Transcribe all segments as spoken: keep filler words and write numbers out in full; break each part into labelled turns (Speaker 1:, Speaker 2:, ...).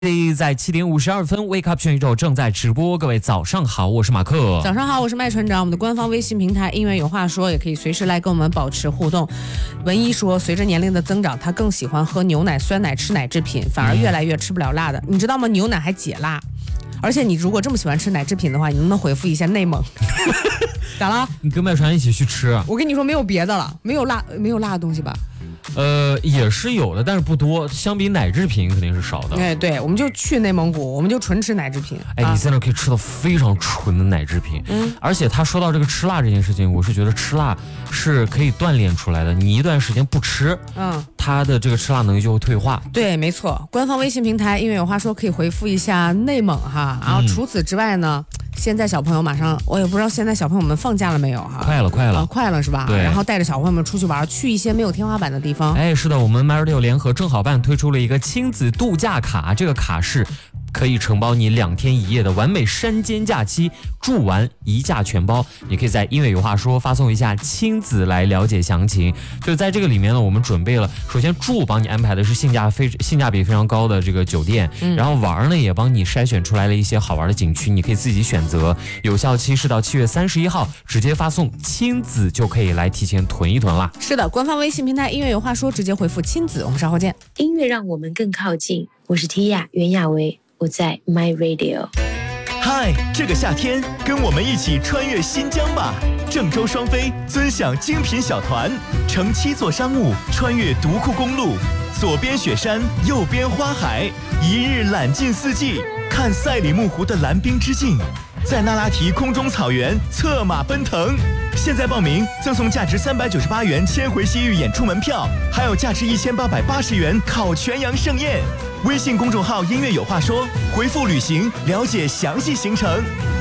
Speaker 1: 在七点五十二分 ，Wake Up 全宇宙正在直播。各位早上好，我是马克。
Speaker 2: 早上好，我是麦船长。我们的官方微信平台音乐有话说，也可以随时来跟我们保持互动。文一说，随着年龄的增长，他更喜欢喝牛奶、酸奶、吃奶制品，反而越来越吃不了辣的。你知道吗？牛奶还解辣。而且你如果这么喜欢吃奶制品的话，你能不能回复一下内蒙？咋了？
Speaker 1: 你跟麦船一起去吃。
Speaker 2: 我跟你说，没有别的了，没有辣，没有辣的东西吧？
Speaker 1: 呃，也是有的，但是不多，相比奶制品肯定是少的。
Speaker 2: 哎，对，我们就去内蒙古，我们就纯吃奶制品。
Speaker 1: 哎，
Speaker 2: 啊、
Speaker 1: 你在那可以吃到非常纯的奶制品。嗯，而且他说到这个吃辣这件事情，我是觉得吃辣是可以锻炼出来的。你一段时间不吃，嗯，他的这个吃辣能力就会退化。
Speaker 2: 对，没错。官方微信平台音乐有话说可以回复一下内蒙哈。然后除此之外呢？嗯，现在小朋友马上，我也不知道现在小朋友们放假了没有哈？
Speaker 1: 快了，快了，
Speaker 2: 啊、快了是吧？
Speaker 1: 对。
Speaker 2: 然后带着小朋友们出去玩，去一些没有天花板的地方。
Speaker 1: 哎，是的，我们 MyRadio 联合正好办推出了一个亲子度假卡，这个卡是可以承包你两天一夜的完美山间假期，住完一价全包。你可以在音乐有话说发送一下亲子来了解详情。就在这个里面呢，我们准备了，首先住帮你安排的是性价非性价比非常高的这个酒店，嗯、然后玩呢也帮你筛选出来了一些好玩的景区，你可以自己选择。有效期是到七月三十一号，直接发送亲子就可以来提前囤一囤啦。
Speaker 2: 是的，官方微信平台音乐有话说，直接回复亲子。我们稍后见。
Speaker 3: 音乐让我们更靠近，我是 Tia 袁娅维。我在 My Radio。
Speaker 4: 嗨，这个夏天跟我们一起穿越新疆吧！郑州双飞尊享精品小团，乘七座商务穿越独库公路，左边雪山，右边花海，一日揽尽四季，看赛里木湖的蓝冰之境，在那拉提空中草原策马奔腾。现在报名赠送价值三百九十八元千回西域演出门票，还有价值一千八百八十元烤全羊盛宴。微信公众号音乐有话说，回复旅行了解详细行程。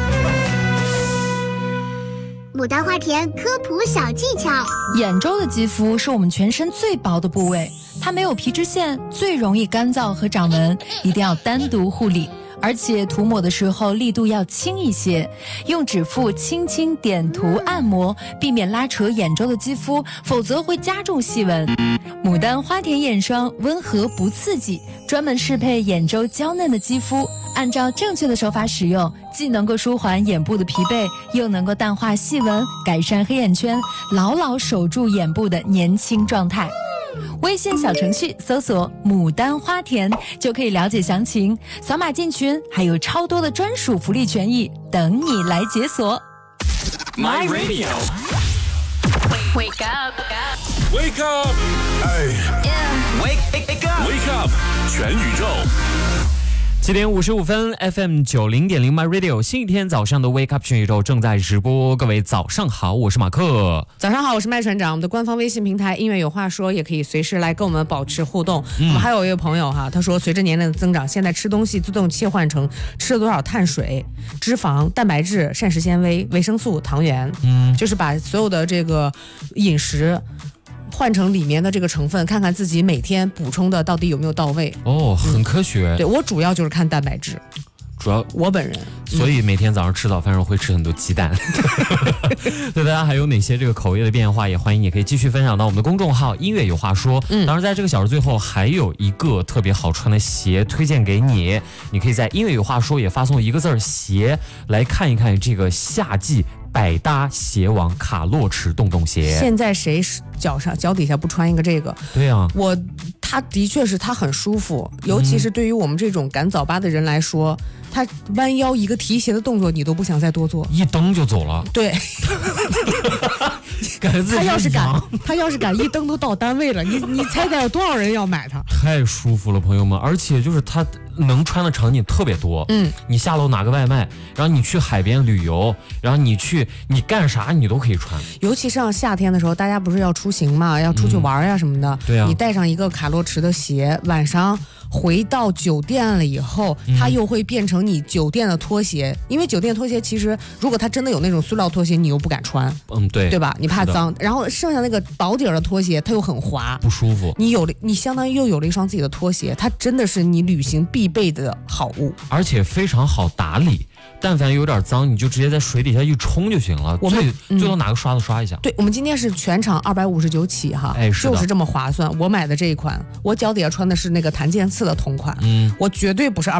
Speaker 5: 牡丹花田科普小技巧：
Speaker 6: 眼周的肌肤是我们全身最薄的部位，它没有皮脂腺，最容易干燥和长纹，一定要单独护理。而且涂抹的时候力度要轻一些，用指腹轻轻点涂按摩，避免拉扯眼周的肌肤，否则会加重细纹。牡丹花田眼霜温和不刺激，专门适配眼周娇嫩的肌肤，按照正确的手法使用，既能够舒缓眼部的疲惫，又能够淡化细纹，改善黑眼圈，牢牢守住眼部的年轻状态。微信小程序搜索牡丹花田就可以了解详情，扫码进群，还有超多的专属福利权益等你来解锁。
Speaker 7: My Radio
Speaker 8: Wake up
Speaker 7: Wake up
Speaker 8: 哎 yeah.
Speaker 7: Wake, wake up Wake up 全宇宙
Speaker 1: 七点五十五分 F M 九零点零 My Radio 星期天早上的 Wake Up 全宇宙正在直播。各位早上好，我是马克。
Speaker 2: 早上好，我是麦船长。我们的官方微信平台音乐有话说，也可以随时来跟我们保持互动。嗯、我们还有一位朋友哈，他说随着年龄的增长，现在吃东西自动切换成吃了多少碳水、脂肪、蛋白质、膳食纤维、维生素、糖原，嗯，就是把所有的这个饮食换成里面的这个成分，看看自己每天补充的到底有没有到位。
Speaker 1: 哦，很科学。
Speaker 2: 嗯、对，我主要就是看蛋白质，
Speaker 1: 主要
Speaker 2: 我本人，
Speaker 1: 所以每天早上吃早饭时候会吃很多鸡蛋。对，大家还有哪些这个口味的变化，也欢迎你可以继续分享到我们的公众号音乐有话说。嗯，当然在这个小时最后还有一个特别好穿的鞋推荐给你，你可以在音乐有话说也发送一个字鞋来看一看这个夏季百搭鞋王卡洛驰洞洞鞋。
Speaker 2: 现在谁脚上脚底下不穿一个这个？
Speaker 1: 对啊，
Speaker 2: 我它的确是它很舒服，尤其是对于我们这种赶早八的人来说，它弯腰一个提鞋的动作你都不想再多做，
Speaker 1: 一蹬就走了。
Speaker 2: 对。他要是敢，他要是敢一蹬都到单位了，你你猜猜有多少人要买它？
Speaker 1: 太舒服了，朋友们！而且就是它能穿的场景特别多。嗯，你下楼拿个外卖，然后你去海边旅游，然后你去你干啥你都可以穿。
Speaker 2: 尤其上夏天的时候，大家不是要出行嘛，要出去玩呀什么的。嗯、
Speaker 1: 对啊，
Speaker 2: 你带上一个卡洛驰的鞋，晚上回到酒店了以后，它又会变成你酒店的拖鞋，因为酒店拖鞋其实如果它真的有那种塑料拖鞋，你又不敢穿。
Speaker 1: 嗯，对，
Speaker 2: 对吧？你怕脏，然后剩下那个薄底儿的拖鞋，它又很滑，
Speaker 1: 不舒服。
Speaker 2: 你有了，你相当于又有了一双自己的拖鞋，它真的是你旅行必备的好物，
Speaker 1: 而且非常好打理。但凡有点脏，你就直接在水底下一冲就行了。
Speaker 2: 我们
Speaker 1: 最最多拿个刷子刷一下。
Speaker 2: 对，我们今天是全场二百五十九起哈，
Speaker 1: 哎，是的，
Speaker 2: 就是这么划算。我买的这一款，我脚底下穿的是那个弹键次的同款，
Speaker 1: 嗯，
Speaker 2: 我绝对不是